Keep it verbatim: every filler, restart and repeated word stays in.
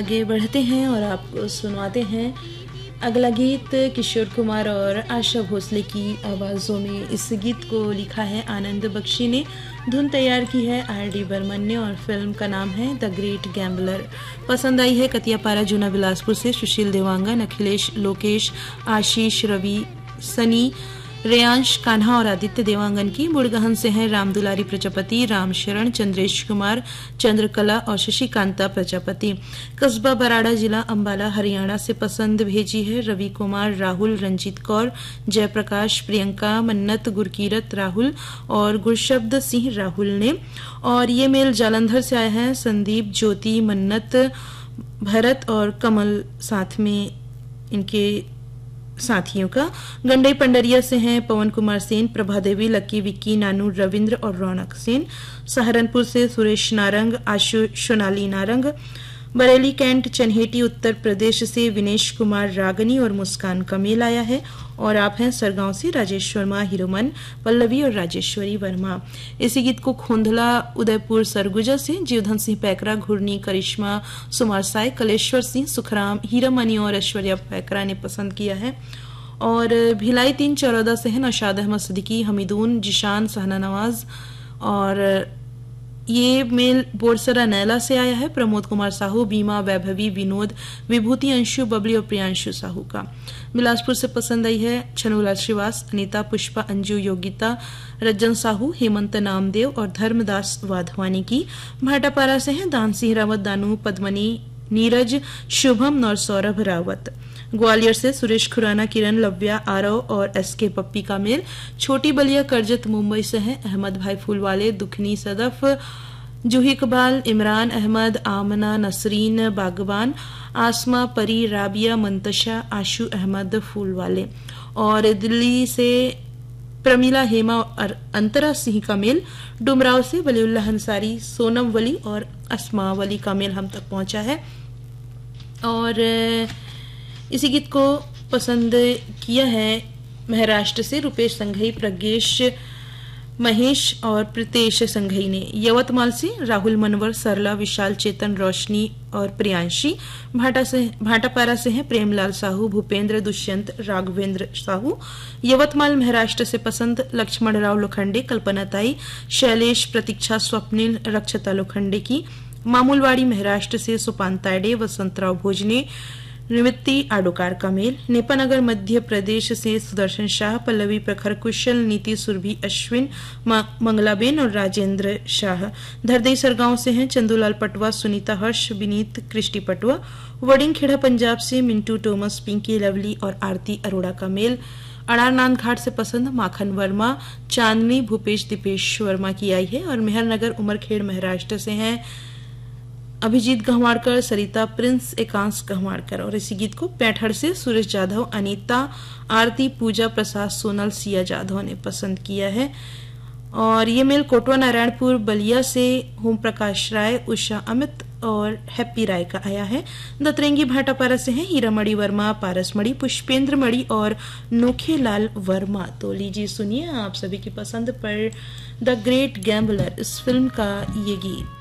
आगे बढ़ते हैं और आपको सुनाते हैं अगला गीत। किशोर कुमार और आशा भोसले की आवाज़ों में इस गीत को लिखा है आनंद बख्शी ने, धुन तैयार की है आर डी बर्मन ने और फिल्म का नाम है द ग्रेट गैम्बलर। पसंद आई है कतियापारा जूना बिलासपुर से सुशील देवांगन, अखिलेश, लोकेश, आशीष, रवि, सनी, रेयांश, कान्हा और आदित्य देवांगन की। बुड़गहन से हैं राम दुलारी प्रजापति, राम शरण, चंद्रेश कुमार, चंद्रकला और शशिकांता प्रजापति। कस्बा बराड़ा जिला अंबाला हरियाणा से पसंद भेजी है रवि कुमार, राहुल, रंजीत कौर, जयप्रकाश, प्रियंका, मन्नत, गुरकीरत, राहुल और गुरशब्द सिंह राहुल ने। और ये मेल जालंधर से आए हैं संदीप, ज्योति, मन्नत, भरत और कमल साथ में इनके साथियों का। गंडई पंडरिया से हैं पवन कुमार सेन, प्रभा देवी, लक्की, विक्की, नानू, रविंद्र और रौनक सेन। सहारनपुर से सुरेश नारंग, आशु, सोनाली नारंग। बरेली कैंट चन्हेटी उत्तर प्रदेश से विनेश कुमार रागनी और मुस्कान का मेल आया है। और आप हैं सरगांव से राजेश वर्मा, हिरोमन, पल्लवी और राजेश्वरी वर्मा। इसी गीत को खोंधला, उदयपुर, सरगुजा से जीवधन सिंह पैकरा, घुरनी, करिश्मा, सुमार साय, कलेश्वर सिंह, सुखराम, हीरामणि और ऐश्वर्या पैकरा ने पसंद किया है। और भिलाई तीन चौदह से है नौशाद अहमद सिद्दीकी, हमीदून, जिशान, सहना नवाज। और ये मेल बोरसरा नैला से आया है प्रमोद कुमार साहू, बीमा, वैभवी, विनोद, विभूति, अंशु, बबली और प्रियांशु साहू का। बिलासपुर से पसंद आई है छनुलाल श्रीवास, अनीता, पुष्पा, अंजू, योगिता, रज्जन साहू, हेमंत नामदेव और धर्मदास वाधवानी की। भाटापारा से हैं दान सिंह रावत, दानू, पद्मनी, नीरज, शुभम और सौरभ रावत। ग्वालियर से सुरेश खुराना, किरण, लव्या, आरव और एस के पप्पी का मेल। छोटी बलिया करजत मुंबई से हैं अहमद भाई फूलवाले, दुखनी, सदफ, जूही इकबाल, इमरान अहमद, आमना, नसरीन, बागबान, आसमा, परी, राबिया, मंतशा, आशु अहमद फूलवाले। और दिल्ली से प्रमीला, हेमा और अंतरा सिंह का मेल। डुमराव से वलीउल्लाह अंसारी, सोनम वली और अस्मा वली का मेल हम तक पहुंचा है। और इसी गीत को पसंद किया है महाराष्ट्र से रूपेश संघई, प्रज्ञेश, महेश और प्रीतेश संघई ने। यवतमाल से राहुल मनवर, सरला, विशाल, चेतन, रोशनी और प्रियांशी। भाटा से भाटापारा से हैं प्रेमलाल साहू, भूपेंद्र, दुष्यंत, राघवेंद्र साहू। यवतमाल महाराष्ट्र से पसंद लक्ष्मण राव लोखंडे, कल्पना ताई, शैलेश, प्रतीक्षा, स्वप्निल, रक्षता लोखंडे की। मामूलवाड़ी महाराष्ट्र से सुपान तायडे, वसंतराव भोजने, निवृत्ति आडोकार का मेल। नेपानगर मध्य प्रदेश से सुदर्शन शाह, पल्लवी, प्रखर, कुशल, नीति, सुरभि, अश्विन, मंगलाबेन और राजेंद्र शाह। धरदई सरगांव से हैं चंदूलाल पटवा, सुनीता हर्ष, विनीत, कृष्टि पटवा। वडिंगखेड़ा पंजाब से मिंटू टोमस, पिंकी, लवली और आरती अरोड़ा का मेल। अड़ारनाथ घाट से पसंद माखन वर्मा, चांदनी, भूपेश, दीपेश वर्मा की आई है। और मेहरनगर उमरखेड़ महाराष्ट्र से हैं अभिजीत गहवाड़कर, सरिता, प्रिंस, एकांश गहवाड़कर। और इसी गीत को पैठड़ से सुरेश जाधव, अनीता, आरती, पूजा प्रसाद, सोनल, सिया जाधव ने पसंद किया है। और ये मेल कोटवा नारायणपुर बलिया से ओम प्रकाश राय, उषा अमित और हैप्पी राय का आया है। दतरेंगी भाटापारा से हैं हीरामणि वर्मा, पारसमणि, पुष्पेंद्र मणि और नोखेलाल वर्मा। तो लीजिए सुनिए आप सभी की पसंद पर द ग्रेट गैम्बलर इस फिल्म का ये गीत।